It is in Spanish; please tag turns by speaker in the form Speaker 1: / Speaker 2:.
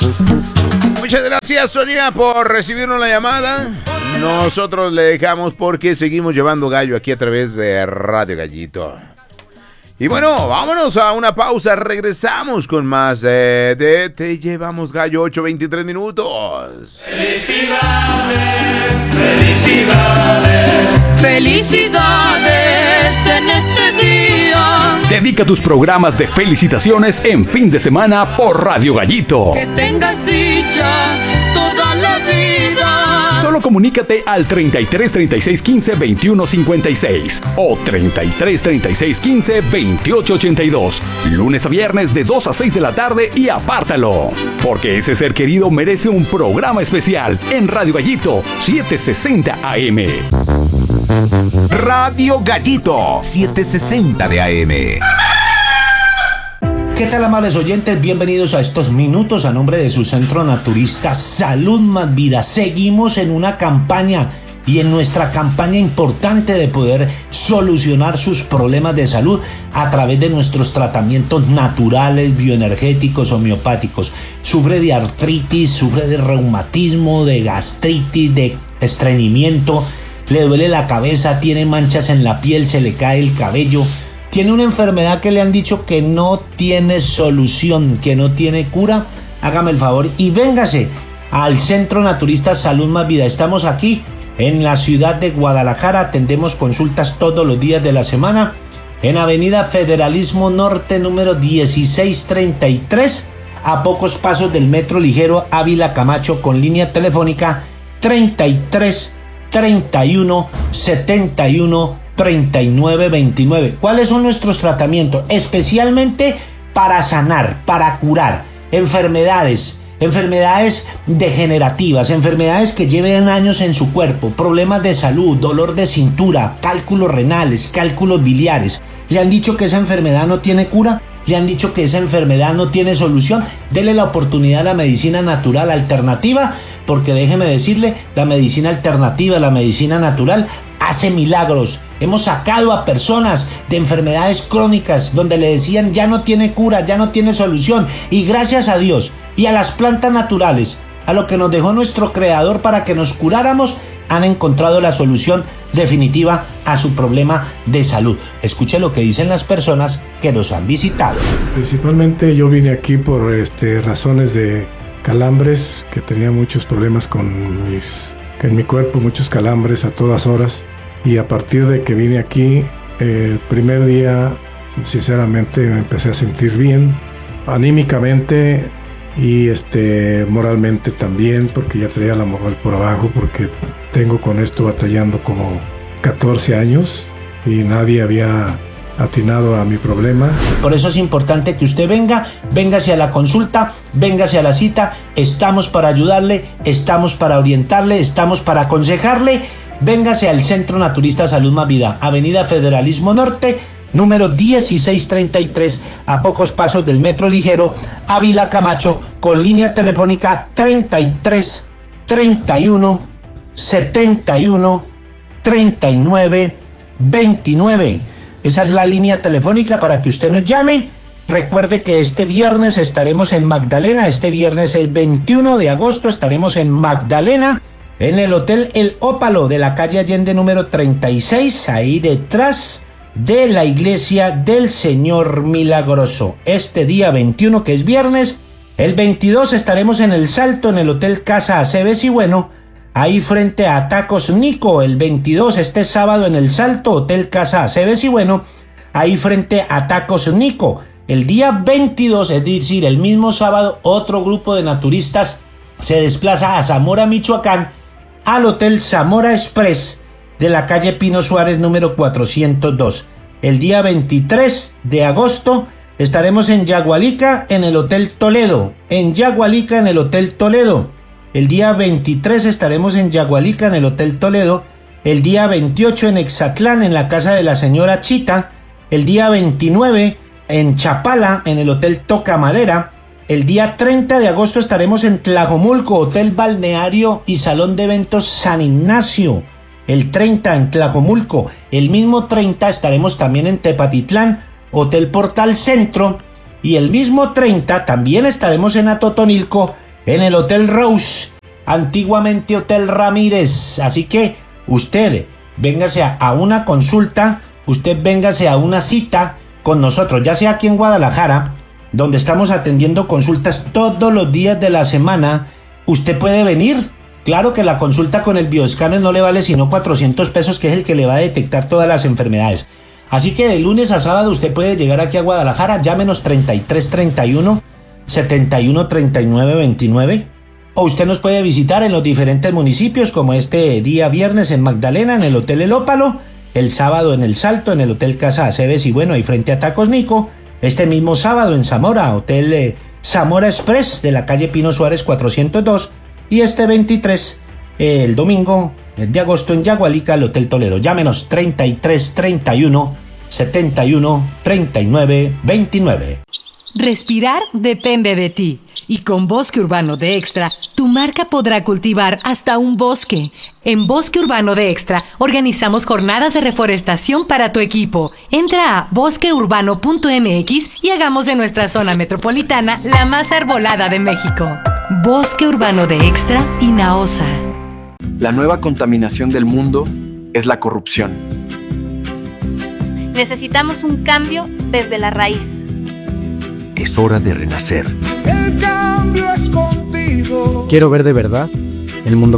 Speaker 1: Muchas gracias, Sonia, por recibirnos la llamada. Nosotros le dejamos porque seguimos llevando gallo aquí a través de Radio Gallito. Y bueno, vámonos a una pausa. Regresamos con más de Te Llevamos Gallo, 8:23 minutos.
Speaker 2: Felicidades, felicidades, felicidades en este día.
Speaker 3: Dedica tus programas de felicitaciones en fin de semana por Radio Gallito.
Speaker 2: Que tengas dicha toda la vida.
Speaker 3: Solo comunícate al 33 36 15 21 56 o 33 36 15 28 82. Lunes a viernes de 2 a 6 de la tarde y apártalo. Porque ese ser querido merece un programa especial en Radio Gallito 760 AM.
Speaker 4: Radio Gallito 760 de AM.
Speaker 5: ¿Qué tal, amables oyentes? Bienvenidos a estos minutos a nombre de su centro naturista Salud Más Vida. Seguimos en una campaña y en nuestra campaña importante de poder solucionar sus problemas de salud a través de nuestros tratamientos naturales, bioenergéticos, homeopáticos. Sufre de artritis, sufre de reumatismo, de gastritis, de estreñimiento, le duele la cabeza, tiene manchas en la piel, se le cae el cabello. Tiene una enfermedad que le han dicho que no tiene solución, que no tiene cura. Hágame el favor y véngase al Centro Naturista Salud Más Vida. Estamos aquí en la ciudad de Guadalajara. Atendemos consultas todos los días de la semana en Avenida Federalismo Norte número 1633, a pocos pasos del Metro Ligero Ávila Camacho, con línea telefónica 33 31 71 3929. ¿Cuáles son nuestros tratamientos? Especialmente para sanar, para curar enfermedades degenerativas, enfermedades que lleven años en su cuerpo, problemas de salud, dolor de cintura, cálculos renales, cálculos biliares. ¿Le han dicho que esa enfermedad no tiene cura? ¿Le han dicho que esa enfermedad no tiene solución? Dele la oportunidad a la medicina natural alternativa, porque déjeme decirle, la medicina alternativa, la medicina natural hace milagros. Hemos sacado a personas de enfermedades crónicas donde le decían ya no tiene cura, ya no tiene solución, y gracias a Dios y a las plantas naturales, a lo que nos dejó nuestro creador para que nos curáramos, han encontrado la solución definitiva a su problema de salud. Escuche lo que dicen las personas que nos han visitado.
Speaker 6: Principalmente yo vine aquí por razones de calambres, que tenía muchos problemas en mi cuerpo, muchos calambres a todas horas, y a partir de que vine aquí, el primer día sinceramente me empecé a sentir bien, anímicamente y moralmente también, porque ya traía la moral por abajo, porque tengo con esto batallando como 14 años y nadie había atinado a mi problema.
Speaker 5: Por eso es importante que usted véngase a la consulta, véngase a la cita. Estamos para ayudarle, estamos para orientarle, estamos para aconsejarle. Véngase al Centro Naturista Salud Más Vida, Avenida Federalismo Norte, número 1633, a pocos pasos del Metro Ligero Ávila Camacho, con línea telefónica 33 31 71 39 29. Esa es la línea telefónica para que usted nos llame. Recuerde que este viernes estaremos en Magdalena. Este viernes es 21 de agosto. Estaremos en Magdalena, en el Hotel El Ópalo de la calle Allende número 36, ahí detrás de la iglesia del Señor Milagroso. Este día 21, que es viernes. El 22 estaremos en El Salto, en el Hotel Casa Aceves y Bueno, ahí frente a Tacos Nico. El 22, este sábado, en El Salto, Hotel Casa Aceves y Bueno, ahí frente a Tacos Nico. El día 22, es decir, el mismo sábado, otro grupo de naturistas se desplaza a Zamora, Michoacán, al Hotel Zamora Express de la calle Pino Suárez número 402. El día 23 de agosto estaremos en Yagualica, en el Hotel Toledo. En Yagualica, en el Hotel Toledo. El día 23 estaremos en Yagualica, en el Hotel Toledo. El día 28 en Exatlán, en la casa de la señora Chita. El día 29 en Chapala, en el Hotel Toca Madera. El día 30 de agosto estaremos en Tlajomulco, Hotel Balneario y Salón de Eventos San Ignacio. El 30 en Tlajomulco. El mismo 30 estaremos también en Tepatitlán, Hotel Portal Centro. Y el mismo 30 también estaremos en Atotonilco, en el Hotel Rose, antiguamente Hotel Ramírez. Así que usted véngase a una consulta, usted véngase a una cita con nosotros, ya sea aquí en Guadalajara, donde estamos atendiendo consultas todos los días de la semana. Usted puede venir. Claro que la consulta con el bioescáner no le vale sino 400 pesos, que es el que le va a detectar todas las enfermedades. Así que de lunes a sábado usted puede llegar aquí a Guadalajara, llámenos 3331 71 39 29, o usted nos puede visitar en los diferentes municipios, como este día viernes en Magdalena, en el Hotel El Ópalo, el sábado en El Salto, en el Hotel Casa Aceves y bueno, ahí frente a Tacos Nico, este mismo sábado en Zamora, Hotel Zamora Express de la calle Pino Suárez 402, y este 23, el domingo de agosto en Yagualica, el Hotel Toledo. Llámenos 3331 71 39 29.
Speaker 7: Respirar depende de ti. Y con Bosque Urbano de Extra, tu marca podrá cultivar hasta un bosque. En Bosque Urbano de Extra, organizamos jornadas de reforestación para tu equipo. Entra a bosqueurbano.mx y hagamos de nuestra zona metropolitana la más arbolada de México. Bosque Urbano de Extra y Naosa.
Speaker 8: La nueva contaminación del mundo es la corrupción.
Speaker 9: Necesitamos un cambio desde la raíz.
Speaker 4: Es hora de renacer.
Speaker 10: El cambio es contigo.
Speaker 11: Quiero ver de verdad el mundo